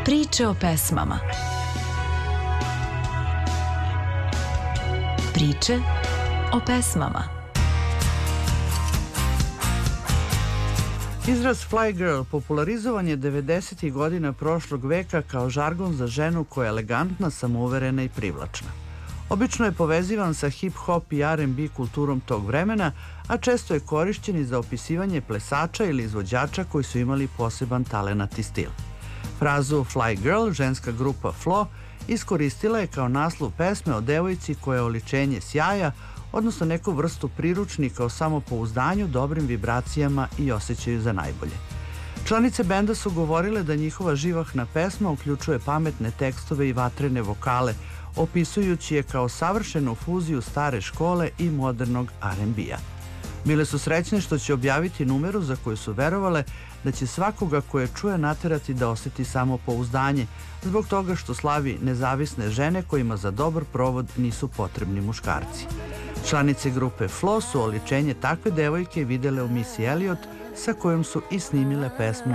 Priče o pesmama. Priče o pesmama. Izraz fly girl popularizovan je 90. godina prošlog veka kao žargon za ženu koja je elegantna, samouverena i privlačna. Obično je povezivan sa hip-hop i R&B kulturom tog vremena, a često je korišćen i za opisivanje plesača ili izvođača koji su imali poseban talenat i stil. Frazu Fly Girl ženska grupa Flo iskoristila je kao naslov pesme o devojci koja je oličenje sjaja, odnosno neku vrstu priručnika o samopouzdanju, dobrim vibracijama i osjećaju za najbolje. Članice benda su govorile da njihova živahna pesma uključuje pametne tekstove i vatrene vokale, opisujući je kao savršenu fuziju stare škole i modernog R&B-a. Bile su srećne što će objaviti numeru za koju su verovale da će svakoga koje čuje naterati da osjeti samopouzdanje, zbog toga što slavi nezavisne žene kojima za dobar provod nisu potrebni muškarci. Članice grupe Flo su oličenje takve devojke videle u Missy Elliott, sa kojom su i snimile pesmu